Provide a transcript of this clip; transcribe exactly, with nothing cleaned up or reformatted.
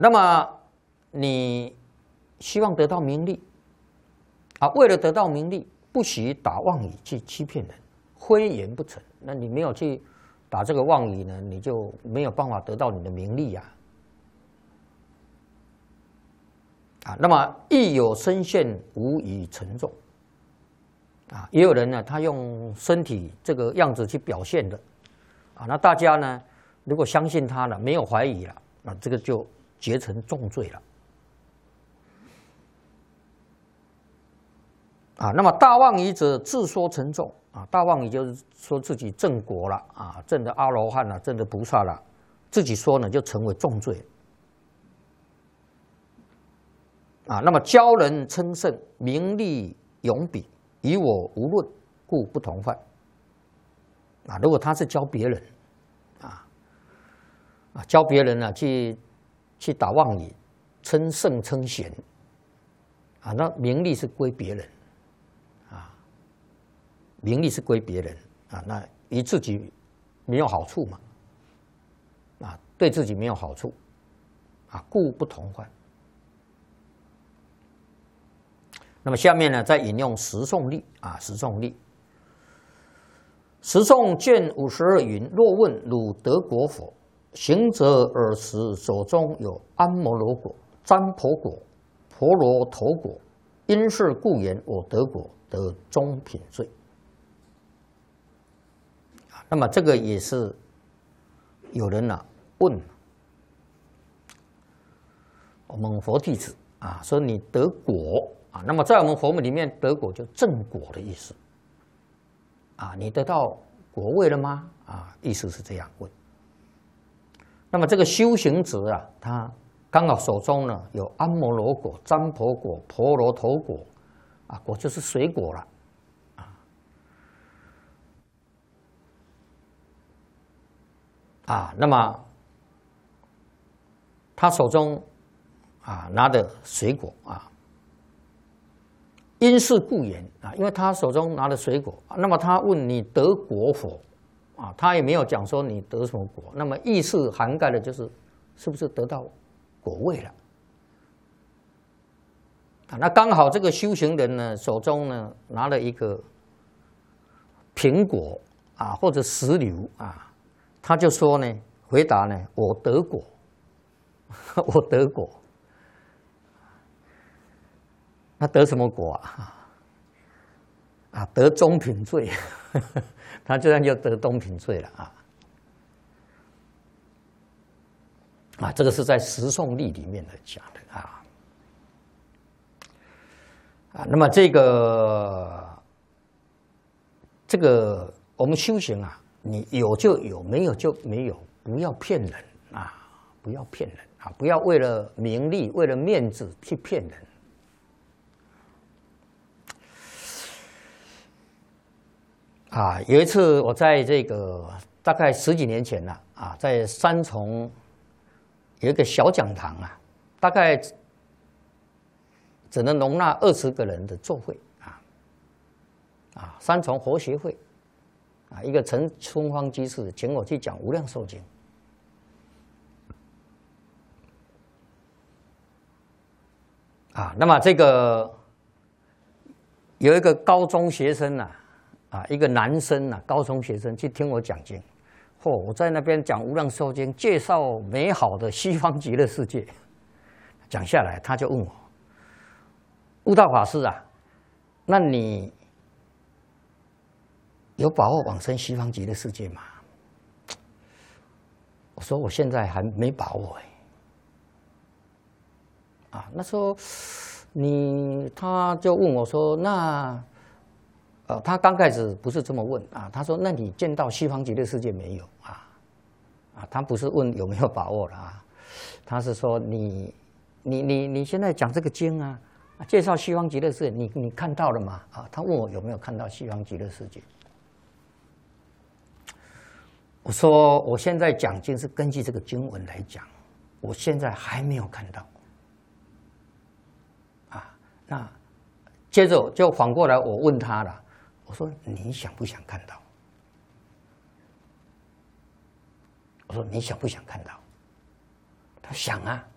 那么你希望得到名利啊，为了得到名利，不许打妄语去欺骗人，非言不成。那你没有去打这个妄语呢，你就没有办法得到你的名利呀。啊，那么亦有身现无以沉重。啊，也有人呢，他用身体这个样子去表现的，啊，那大家呢，如果相信他了，没有怀疑了，那这个就结成重罪了。啊，那么大妄语者自说成重啊，大妄语就是说自己证果了啊，证的阿罗汉了，证的菩萨了，自己说呢就成为重罪。啊，那么教人称圣，名利永比。以我无论，故不同犯。啊，如果他是教别人，啊啊教别人呢去去打妄语，称圣称贤，啊，那名利是归别人，啊，名利是归别人，啊，那与自己没有好处嘛，啊，对自己没有好处，啊，故不同犯。那么下面呢，再引用十颂例啊，十颂例。十颂卷五十二云：若问汝得果否？行者尔时手中有安摩罗果、占婆果、婆罗头果。因是故言我得果，得中品罪。那么这个也是有人呢、啊、问我们佛弟子啊，说你得果。啊，那么在我们佛门里面，得果就正果的意思。啊，你得到果位了吗？啊，意思是这样问。那么这个修行者啊，他刚好手中呢有安摩罗果、占婆果、婆罗头果，啊，果就是水果了。啊，啊，那么他手中啊拿的水果啊。因是故言啊，因为他手中拿了水果，那么他问你得果否？啊，他也没有讲说你得什么果，那么意思涵盖的就是是不是得到果位了？啊，那刚好这个修行人呢手中呢拿了一个苹果啊或者石榴啊，他就说呢回答呢我得果，我得果。他得什么果啊？啊，得中品罪，他这样就得中品罪了啊！啊，这个是在十颂例里面的讲的啊。啊，那么这个这个我们修行啊，你有就有，没有就没有，不要骗人啊！不要骗人啊！不要为了名利、为了面子去骗人。啊，有一次我在这个大概十几年前了啊，在三重有一个小讲堂啊，大概只能容纳二十个人的座会啊，啊，三重佛学会啊，一个陈春芳居士请我去讲《无量寿经》啊，那么这个有一个高中学生啊。啊，一个男生啊，高中学生去听我讲经，嚯、哦！我在那边讲《无量寿经》，介绍美好的西方极乐世界。讲下来，他就问我：“悟道法师啊，那你有把握往生西方极乐世界吗？”我说：“我现在还没把握哎。”啊，那时候你他就问我说：“那？”呃，他刚开始不是这么问啊，他说：“那你见到西方极乐世界没有啊？”啊，他不是问有没有把握了啊，他是说你你你你现在讲这个经啊，介绍西方极乐世界，你你看到了吗？啊，他问我有没有看到西方极乐世界。我说我现在讲经是根据这个经文来讲，我现在还没有看到。啊，那接着就反过来我问他了。我说你想不想看到？我说你想不想看到？他想啊。